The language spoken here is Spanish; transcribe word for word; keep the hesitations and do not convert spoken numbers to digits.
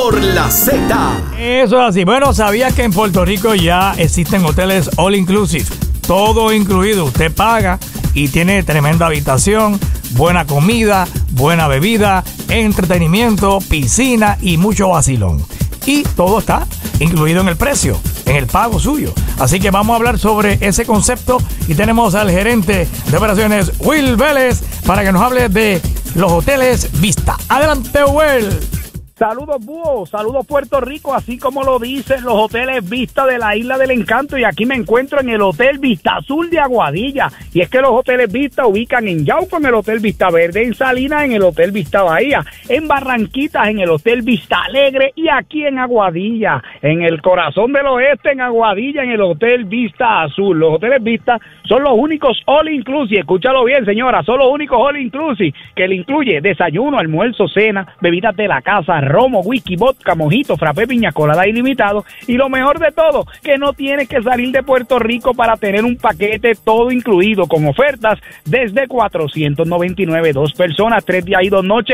por la Z. Eso es así. Bueno, ¿sabías que en Puerto Rico ya existen hoteles all inclusive? Todo incluido. Usted paga y tiene tremenda habitación, buena comida, buena bebida, entretenimiento, piscina y mucho vacilón. Y todo está incluido en el precio, en el pago suyo. Así que vamos a hablar sobre ese concepto y tenemos al gerente de operaciones, Will Vélez, para que nos hable de los hoteles Vista. Adelante, Will. Saludos, Búho, saludos Puerto Rico, así como lo dicen los hoteles Vista de la Isla del Encanto, y aquí me encuentro en el Hotel Vista Azul de Aguadilla, y es que los hoteles Vista ubican en Yauco en el Hotel Vista Verde, en Salinas en el Hotel Vista Bahía, en Barranquitas en el Hotel Vista Alegre, y aquí en Aguadilla, en el corazón del oeste, en Aguadilla, en el Hotel Vista Azul. Los hoteles Vista son los únicos all inclusive, escúchalo bien señora, son los únicos all inclusive que le incluye desayuno, almuerzo, cena, bebidas de la casa, romo, whisky, vodka, mojito, frappé, piña colada ilimitado, y lo mejor de todo, que no tienes que salir de Puerto Rico para tener un paquete todo incluido, con ofertas desde cuatrocientos noventa y nueve, dos personas, tres días y dos noches,